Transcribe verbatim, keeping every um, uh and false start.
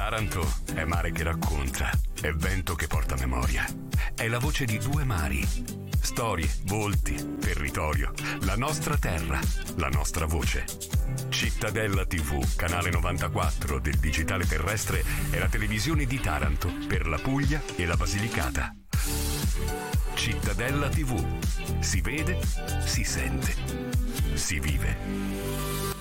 Taranto è mare che racconta, è vento che porta memoria, è la voce di due mari. Storie, volti, territorio, la nostra terra, la nostra voce. Cittadella tivù, canale novantaquattro del digitale terrestre, è la televisione di Taranto per la Puglia e la Basilicata. Cittadella tivù. Si vede, si sente, si vive.